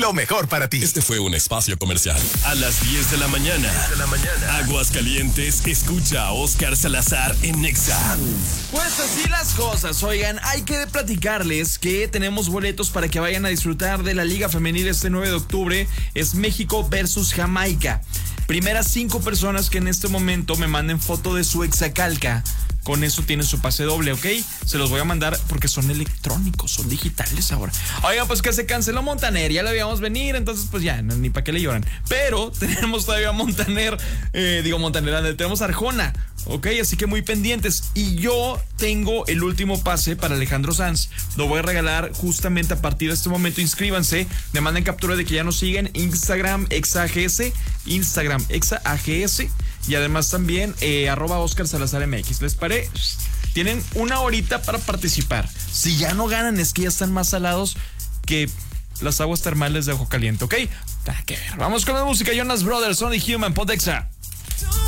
lo mejor para ti. Este fue un espacio comercial. A las 10 de la mañana. Aguascalientes, escucha a Óscar Salazar en Nexa. Pues así las cosas, oigan, hay que platicarles que tenemos boletos para que vayan a disfrutar de la Liga Femenil este 9 de octubre. Es México versus Jamaica. Primeras 5 personas que en este momento me manden foto de su exacalca. Con eso tienen su pase doble, ¿ok? Se los voy a mandar porque son electrónicos, son digitales ahora. Oigan, pues que se canceló Montaner, ya lo habíamos venir, entonces pues ya, ni para qué le lloran. Pero tenemos todavía Montaner, tenemos Arjona, ¿ok? Así que muy pendientes. Y yo tengo el último pase para Alejandro Sanz. Lo voy a regalar justamente a partir de este momento. Inscríbanse, me manden captura de que ya nos siguen. Instagram, ExaAGS, Instagram, ExaAGS. Y además también @Óscar Salazar MX. ¿Les parece? Tienen una horita para participar. Si ya no ganan, es que ya están más salados que las aguas termales de Ojo Caliente, ¿ok? Nada que ver. Vamos con la música. Jonas Brothers, Only Human, Podexa.